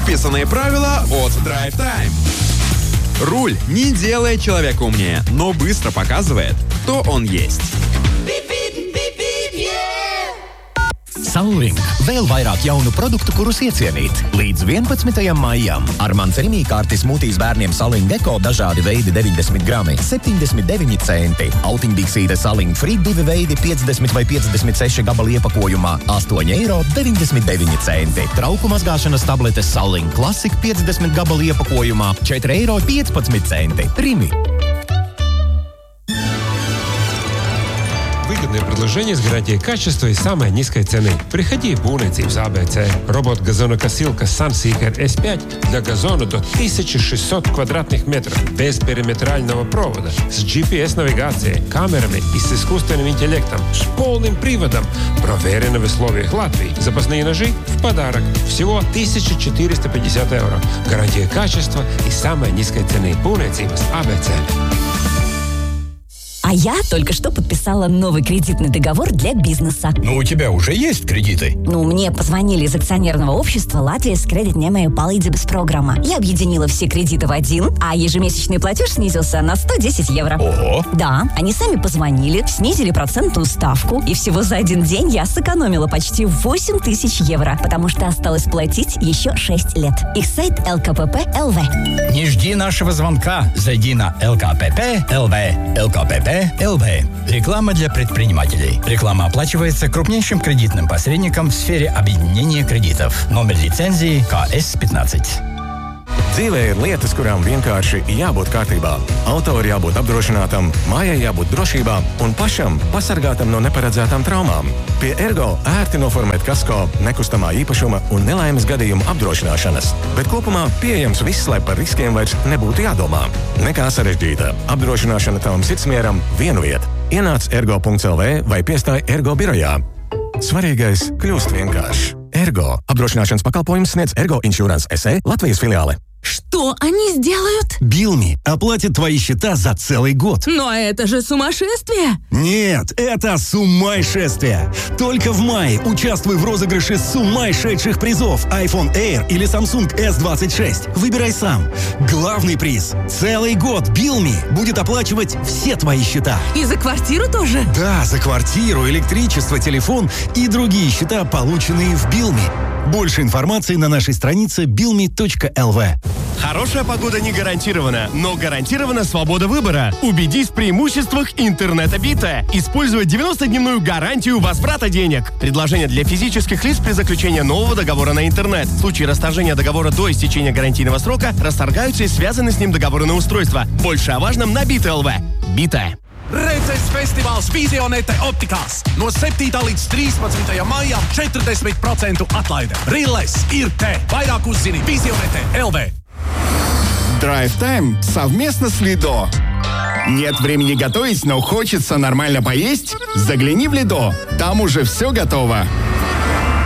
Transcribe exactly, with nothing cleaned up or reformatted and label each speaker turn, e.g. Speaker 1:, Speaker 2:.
Speaker 1: Неписанные правила от Drive Time. Руль не делает человека умнее, но быстро показывает, кто он есть.
Speaker 2: Salling. Vēl vairāk jaunu produktu, kurus iecienīt. Līdz vienpadsmitajam maijam. Ar Mancerimi kārti smūtīs bērniem Salling Eko dažādi veidi deviņdesmit grami, septiņdesmit deviņi centi. Autiņbiksīte Salling Free divi veidi piecdesmit vai piecdesmit seši gabali iepakojumā, astoņi eiro deviņdesmit deviņi centi. Trauku mazgāšanas tabletes Salling Classic piecdesmit gabali iepakojumā, četri eiro piecpadsmit centi. Rimi.
Speaker 3: Выгодное предложение с гарантией качества и самой низкой цены. Приходи в Būvniecības А Бэ Цэ. Робот-газонокосилка Sunseeker эс пять для газона до тысяча шестьсот квадратных метров. Без периметрального провода. С джи пи эс-навигацией, камерами и с искусственным интеллектом. С полным приводом. Проверено в условиях Латвии. Запасные ножи в подарок. Всего тысяча четыреста пятьдесят евро. Гарантия качества и самой низкой цены. Būvniecības А Бэ Цэ.
Speaker 4: А я только что подписала новый кредитный договор для бизнеса.
Speaker 2: Ну, у тебя уже есть кредиты?
Speaker 4: Ну, мне позвонили из акционерного общества «Латвijas кредитņēmēju palīdzības программа». Я объединила все кредиты в один, а ежемесячный платеж снизился на сто десять евро.
Speaker 2: Ого!
Speaker 4: Да, они сами позвонили, снизили процентную ставку, и всего за один день я сэкономила почти восемь тысяч евро, потому что осталось платить еще шесть лет. Их сайт эл ка пэ пэ точка эл вэ.
Speaker 2: Не жди нашего звонка. Зайди на эл ка пэ пэ точка эл вэ. эл ка пэ пэ точка эл вэ. Реклама для предпринимателей. Реклама оплачивается крупнейшим кредитным посредником в сфере объединения кредитов. Номер лицензии ка эс пятнадцать.
Speaker 5: Dzīvē ir lietas, kurām vienkārši jābūt kārtībā. Auto ir jābūt apdrošinātam, mājai jābūt drošībā un pašam pasargātam no neparedzētām traumām. Pie Ergo ērti noformēt kasko, nekustamā īpašuma un nelaimes gadījumu apdrošināšanas. Bet kopumā pieejams viss, lai par riskiem vairs nebūtu jādomā. Nekā sarežģīta. Apdrošināšana tavam sirdsmieram vienu vietu. Ienāc ergo punkts эл вэ vai piestāj Ergo birojā. Svarīgais kļūst vienkāršs. Ergo. Apdrošināšanas pakalpojums sniedz Ergo Insurance эс э Латвijas филиалы.
Speaker 6: Что они сделают?
Speaker 7: Билми оплатит твои счета за целый год.
Speaker 6: Но это же сумасшествие!
Speaker 7: Нет, это сумасшествие! Только в мае участвуй в розыгрыше сумасшедших призов iPhone Air или Samsung эс двадцать шесть. Выбирай сам. Главный приз. Целый год Билми будет оплачивать все твои счета.
Speaker 6: И за квартиру тоже?
Speaker 7: Да, за квартиру, электричество, телефон и другие счета, полученные в Билми. Больше информации на нашей странице билми точка эл вэ.
Speaker 8: Хорошая погода не гарантирована, но гарантирована свобода выбора. Убедись в преимуществах интернета Бита. Используй девяностодневную гарантию возврата денег. Предложение для физических лиц при заключении нового договора на интернет. В случае расторжения договора до истечения гарантийного срока расторгаются и связаны с ним договоры на устройство. Больше о важном на Бита точка эл вэ. Бита.
Speaker 9: Redzes festivāls Vizionete optikās. No septītā līdz trīspadsmitajam maijam četrdesmit procentu atlaide. Rilles ir te. Vairāk uzzini Vizionete точка эл вэ.
Speaker 10: Drive Time совместно с Лидо. Нет времени готовить, но хочется нормально поесть? Загляни в Лидо. Там уже все готово.